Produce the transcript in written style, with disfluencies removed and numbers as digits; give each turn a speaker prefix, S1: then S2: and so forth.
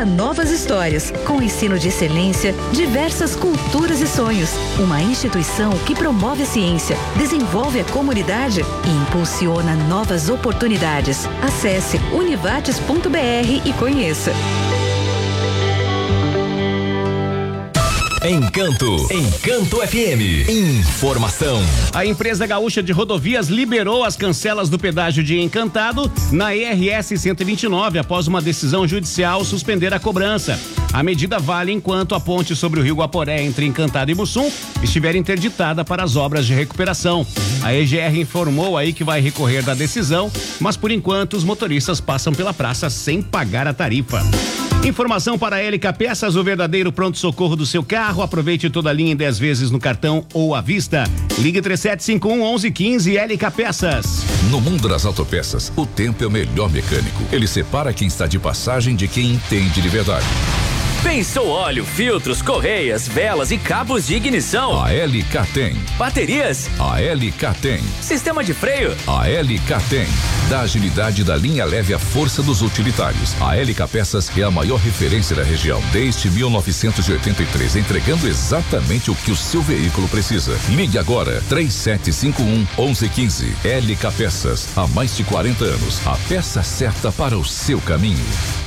S1: novas histórias, com ensino de excelência, diversas culturas e sonhos. Uma instituição que promove a ciência, desenvolve a comunidade e impulsiona novas oportunidades. Acesse univates.br e conheça.
S2: Encanto FM. Informação.
S3: A empresa gaúcha de rodovias liberou as cancelas do pedágio de Encantado na ERS 129 após uma decisão judicial suspender a cobrança. A medida vale enquanto a ponte sobre o rio Guaporé entre Encantado e Mussum estiver interditada para as obras de recuperação. A EGR informou aí que vai recorrer da decisão, mas por enquanto os motoristas passam pela praça sem pagar a tarifa. Informação para a LK Peças, o verdadeiro pronto-socorro do seu carro. Aproveite toda a linha em 10 vezes no cartão ou à vista. Ligue 3751-1115 LK Peças.
S4: No mundo das autopeças, o tempo é o melhor mecânico. Ele separa quem está de passagem de quem entende de verdade.
S5: Pensou óleo, filtros, correias, velas e cabos de ignição?
S4: A LK tem.
S5: Baterias?
S4: A LK tem.
S5: Sistema de freio?
S4: A LK tem. Da agilidade da linha leve à força dos utilitários. A LK Peças é a maior referência da região desde 1983, entregando exatamente o que o seu veículo precisa. Ligue agora, 3751-1115. LK Peças, há mais de 40 anos. A peça certa para o seu caminho.